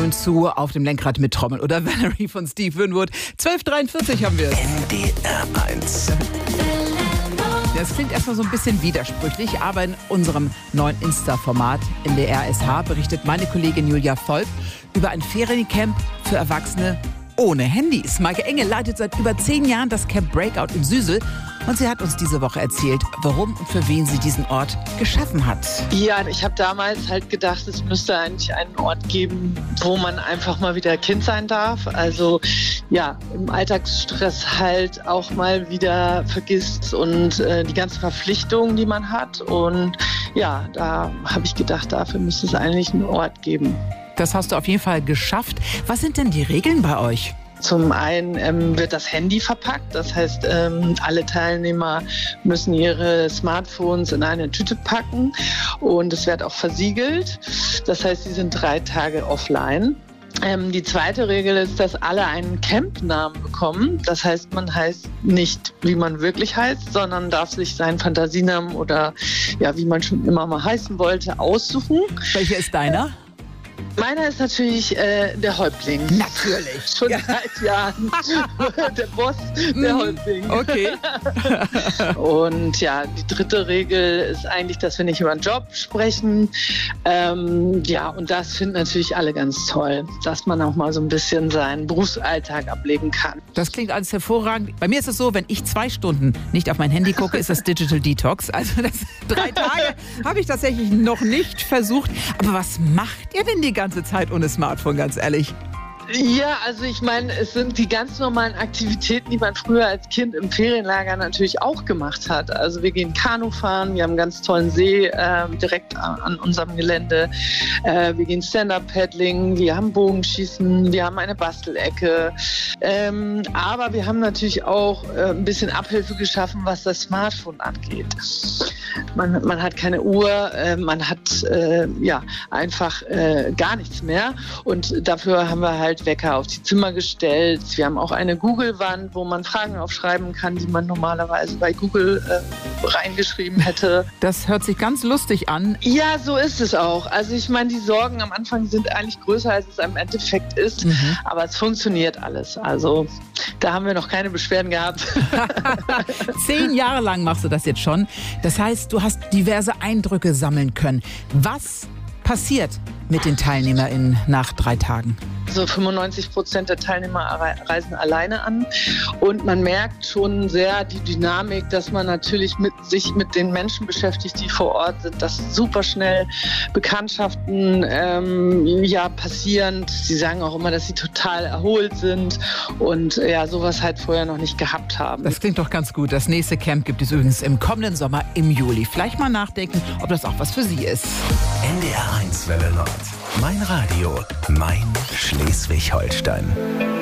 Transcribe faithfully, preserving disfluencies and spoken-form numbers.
nun zu auf dem Lenkrad mit Trommel oder Valerie von Steve Winwood. zwölf Uhr dreiundvierzig haben wir es. N D R eins. Das klingt erstmal so ein bisschen widersprüchlich, aber in unserem neuen Insta-Format N D R S H berichtet meine Kollegin Julia Volk über ein Feriencamp für Erwachsene ohne Handys. Maike Engel leitet seit über zehn Jahren das Camp Breakout in Süsel und sie hat uns diese Woche erzählt, warum und für wen sie diesen Ort geschaffen hat. Ja, ich habe damals halt gedacht, es müsste eigentlich einen Ort geben, wo man einfach mal wieder Kind sein darf. Also ja, im Alltagsstress halt auch mal wieder vergisst und äh, die ganzen Verpflichtungen, die man hat. Und ja, da habe ich gedacht, dafür müsste es eigentlich einen Ort geben. Das hast du auf jeden Fall geschafft. Was sind denn die Regeln bei euch? Zum einen ähm, wird das Handy verpackt, das heißt, ähm, alle Teilnehmer müssen ihre Smartphones in eine Tüte packen und es wird auch versiegelt. Das heißt, sie sind drei Tage offline. Ähm, die zweite Regel ist, dass alle einen Campnamen bekommen. Das heißt, man heißt nicht, wie man wirklich heißt, sondern darf sich seinen Fantasienamen oder ja, wie man schon immer mal heißen wollte, aussuchen. Welcher ist deiner? Meiner ist natürlich äh, der Häuptling. Natürlich. Schon ja. seit Jahren. Der Boss, der Häuptling. Okay. Und ja, die dritte Regel ist eigentlich, dass wir nicht über den Job sprechen. Ähm, ja, und das finden natürlich alle ganz toll, dass man auch mal so ein bisschen seinen Berufsalltag ablegen kann. Das klingt alles hervorragend. Bei mir ist es so, wenn ich zwei Stunden nicht auf mein Handy gucke, ist das Digital Detox. Also das drei Tage habe ich tatsächlich noch nicht versucht. Aber was macht ihr denn die ganze Zeit ohne Smartphone, ganz ehrlich? Ja, also ich meine, es sind die ganz normalen Aktivitäten, die man früher als Kind im Ferienlager natürlich auch gemacht hat. Also wir gehen Kanu fahren, wir haben einen ganz tollen See äh, direkt an unserem Gelände. Äh, wir gehen Stand-Up-Paddling, wir haben Bogenschießen, wir haben eine Bastelecke. Ähm, aber wir haben natürlich auch äh, ein bisschen Abhilfe geschaffen, was das Smartphone angeht. Man, man hat keine Uhr, äh, man hat äh, ja einfach äh, gar nichts mehr. Und dafür haben wir halt Wecker auf die Zimmer gestellt. Wir haben auch eine Google-Wand, wo man Fragen aufschreiben kann, die man normalerweise bei Google äh, reingeschrieben hätte. Das hört sich ganz lustig an. Ja, so ist es auch. Also ich meine, die Sorgen am Anfang sind eigentlich größer, als es im Endeffekt ist. Mhm. Aber es funktioniert alles. Also da haben wir noch keine Beschwerden gehabt. Zehn Jahre lang machst du das jetzt schon. Das heißt, du hast diverse Eindrücke sammeln können. Was passiert mit den TeilnehmerInnen nach drei Tagen? So fünfundneunzig Prozent der Teilnehmer reisen alleine an und man merkt schon sehr die Dynamik, dass man natürlich mit sich mit den Menschen beschäftigt, die vor Ort sind, dass super schnell Bekanntschaften ähm, ja passieren. Sie sagen auch immer, dass sie total erholt sind und ja sowas halt vorher noch nicht gehabt haben. Das klingt doch ganz gut. Das nächste Camp gibt es übrigens im kommenden Sommer im Juli. Vielleicht mal nachdenken, ob das auch was für Sie ist. N D R eins Welle Nord. Mein Radio, mein Schleswig-Holstein.